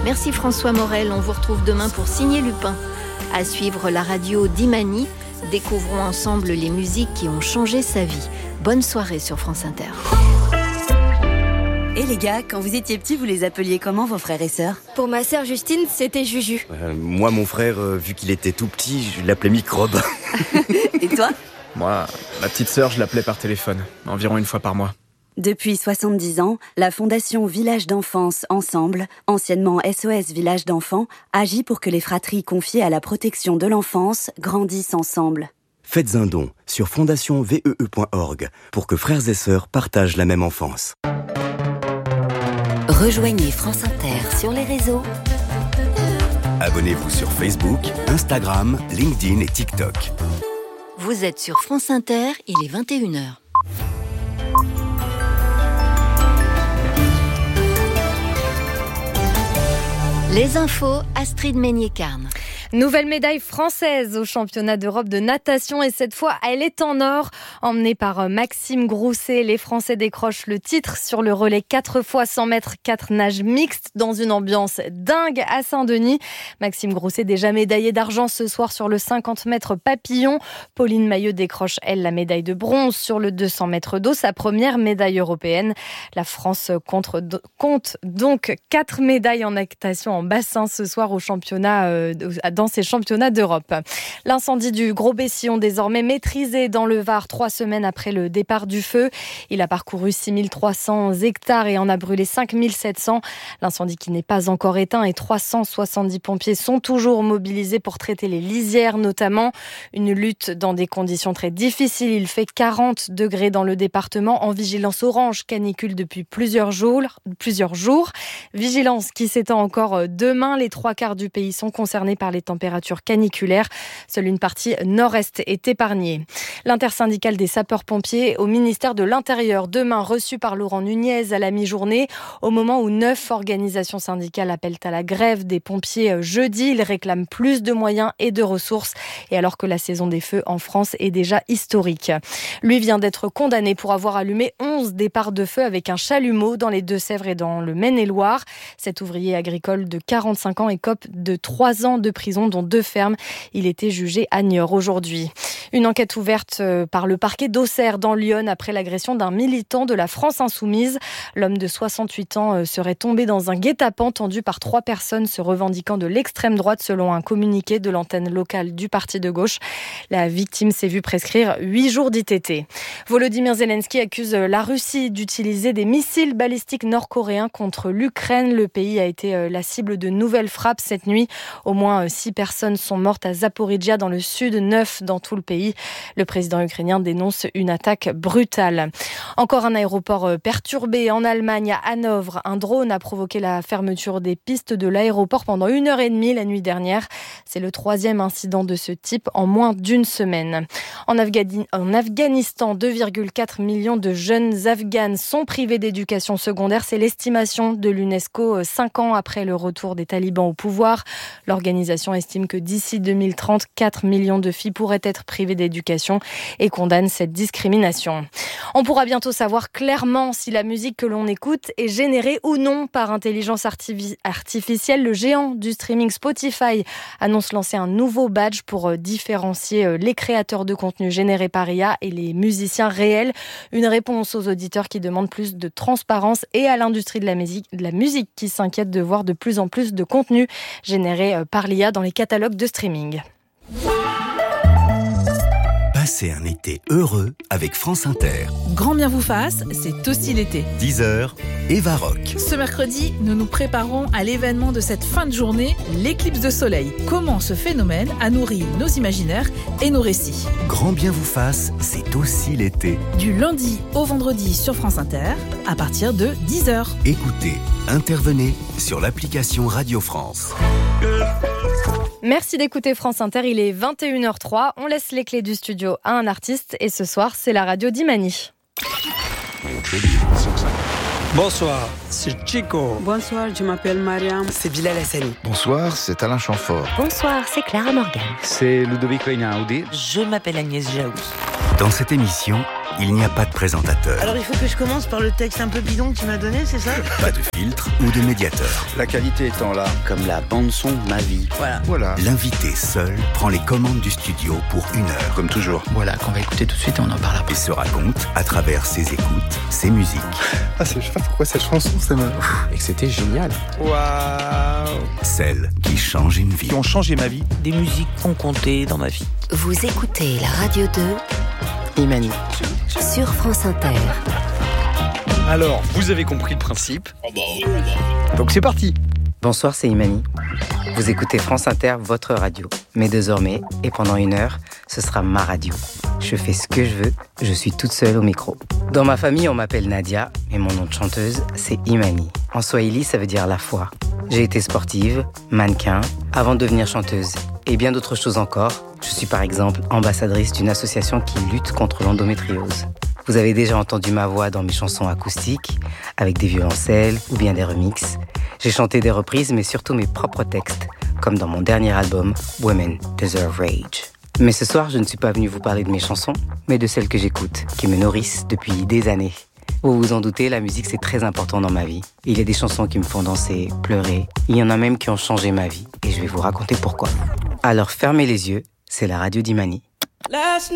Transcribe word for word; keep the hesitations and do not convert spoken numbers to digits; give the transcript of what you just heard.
Merci François Morel, on vous retrouve demain pour Signer Lupin. À suivre la radio d'Imani, découvrons ensemble les musiques qui ont changé sa vie. Bonne soirée sur France Inter. Et les gars, quand vous étiez petits, vous les appeliez comment vos frères et sœurs ? Pour ma sœur Justine, c'était Juju. Euh, moi, mon frère, euh, vu qu'il était tout petit, je l'appelais Microbe. Et toi ? Moi, ma petite sœur, je l'appelais par téléphone, environ une fois par mois. Depuis soixante-dix ans, la Fondation Village d'Enfance Ensemble, anciennement S O S Village d'Enfants, agit pour que les fratries confiées à la protection de l'enfance grandissent ensemble. Faites un don sur fondation vee point org pour que frères et sœurs partagent la même enfance. Rejoignez France Inter sur les réseaux. Abonnez-vous sur Facebook, Instagram, LinkedIn et TikTok. Vous êtes sur France Inter, il est vingt et une heures. Les infos, Astrid Meignet-Carne. Nouvelle médaille française au championnat d'Europe de natation et cette fois elle est en or. Emmenée par Maxime Grousset, les Français décrochent le titre sur le relais quatre fois cent mètres, quatre nages mixtes dans une ambiance dingue à Saint-Denis. Maxime Grousset déjà médaillé d'argent ce soir sur le cinquante mètres papillon. Pauline Maillot décroche elle la médaille de bronze sur le deux cents mètres d'eau, sa première médaille européenne. La France compte, compte donc quatre médailles en natation en bassin ce soir au championnat euh, dans ces championnats d'Europe. L'incendie du Gros Bessillon désormais maîtrisé dans le Var trois semaines après le départ du feu. Il a parcouru six mille trois cents hectares et en a brûlé cinq mille sept cents. L'incendie qui n'est pas encore éteint et trois cent soixante-dix pompiers sont toujours mobilisés pour traiter les lisières notamment. Une lutte dans des conditions très difficiles. Il fait quarante degrés dans le département en vigilance orange canicule depuis plusieurs jours. Plusieurs jours. Vigilance qui s'étend encore demain. Les trois quarts du pays sont concernés par les températures caniculaires. Seule une partie nord-est est épargnée. L'intersyndicale des sapeurs-pompiers au ministère de l'Intérieur, demain reçu par Laurent Nunez à la mi-journée, au moment où neuf organisations syndicales appellent à la grève des pompiers jeudi. Ils réclament plus de moyens et de ressources, et alors que la saison des feux en France est déjà historique. Lui vient d'être condamné pour avoir allumé onze départs de feu avec un chalumeau dans les Deux-Sèvres et dans le Maine-et-Loire. Cet ouvrier agricole de quarante-cinq ans écope de trois ans de prison, dont deux fermes. Il était jugé à Niort aujourd'hui. Une enquête ouverte par le parquet d'Auxerre dans l'Yonne après l'agression d'un militant de la France Insoumise. L'homme de soixante-huit ans serait tombé dans un guet-apens tendu par trois personnes se revendiquant de l'extrême droite selon un communiqué de l'antenne locale du parti de gauche. La victime s'est vue prescrire huit jours d'I T T. Volodymyr Zelensky accuse la Russie d'utiliser des missiles balistiques nord-coréens contre l'Ukraine. Le pays a été la cible de nouvelles frappes cette nuit. Au moins six personnes sont mortes à Zaporijia dans le sud, neuf dans tout le pays. Le président ukrainien dénonce une attaque brutale. Encore un aéroport perturbé en Allemagne, à Hanovre. Un drone a provoqué la fermeture des pistes de l'aéroport pendant une heure et demie la nuit dernière. C'est le troisième incident de ce type en moins d'une semaine. En, Afghani- en Afghanistan, deux virgule quatre millions de jeunes Afghanes sont privés d'éducation secondaire. C'est l'estimation de l'UNESCO cinq ans après le retour des talibans au pouvoir. L'organisation estime que d'ici deux mille trente, quatre millions de filles pourraient être privées d'éducation et condamne cette discrimination. On pourra bientôt savoir clairement si la musique que l'on écoute est générée ou non par intelligence artifici- artificielle. Le géant du streaming Spotify annonce lancer un nouveau badge pour différencier les créateurs de contenu générés par I A et les musiciens réels. Une réponse aux auditeurs qui demandent plus de transparence et à l'industrie de la musique, de la musique qui s'inquiète de voir de plus en plus de contenu généré par l'I A dans les catalogues de streaming. Passez un été heureux avec France Inter. Grand bien vous fasse, c'est aussi l'été. dix heures, Eva Rock. Ce mercredi, nous nous préparons à l'événement de cette fin de journée, l'éclipse de soleil. Comment ce phénomène a nourri nos imaginaires et nos récits. Grand bien vous fasse, c'est aussi l'été. Du lundi au vendredi sur France Inter, à partir de dix heures. Écoutez, intervenez sur l'application Radio France. Merci d'écouter France Inter, il est vingt et une heures trois. On laisse les clés du studio à un artiste et ce soir, c'est la radio d'Imani. Bonsoir, c'est Chico. Bonsoir, je m'appelle Mariam. C'est Bilal Hassani. Bonsoir, c'est Alain Chamfort. Bonsoir, c'est Clara Morgan. C'est Ludovic Einaudi. Je m'appelle Agnès Jaouz. Dans cette émission, il n'y a pas de présentateur. Alors il faut que je commence par le texte un peu bidon que tu m'as donné, c'est ça? Pas de filtre ou de médiateur. La qualité étant là, comme la bande-son de ma vie. Voilà. Voilà. L'invité seul prend les commandes du studio pour une heure. Comme toujours. Voilà, qu'on va écouter tout de suite et on en parle après. Et se raconte à travers ses écoutes, ses musiques. Ah, je sais pas pourquoi cette chanson, ça me... Et que c'était génial. Waouh. Celles qui changent une vie. Qui ont changé ma vie. Des musiques qui ont compté dans ma vie. Vous écoutez la radio deux, Imani. sur France Inter. Alors, vous avez compris le principe. Donc c'est parti. Bonsoir, c'est Imani. Vous écoutez France Inter, votre radio. Mais désormais, et pendant une heure, ce sera ma radio. Je fais ce que je veux, je suis toute seule au micro. Dans ma famille, on m'appelle Nadia, mais mon nom de chanteuse, c'est Imani. En swahili, ça veut dire la foi. J'ai été sportive, mannequin, avant de devenir chanteuse. Et bien d'autres choses encore. Je suis par exemple ambassadrice d'une association qui lutte contre l'endométriose. Vous avez déjà entendu ma voix dans mes chansons acoustiques, avec des violoncelles ou bien des remixes. J'ai chanté des reprises, mais surtout mes propres textes, comme dans mon dernier album, Women Deserve Rage. Mais ce soir, je ne suis pas venue vous parler de mes chansons, mais de celles que j'écoute, qui me nourrissent depuis des années. Vous vous en doutez, la musique c'est très important dans ma vie. Il y a des chansons qui me font danser, pleurer. Il y en a même qui ont changé ma vie, et je vais vous raconter pourquoi. Alors fermez les yeux, c'est la radio d'Imani. Last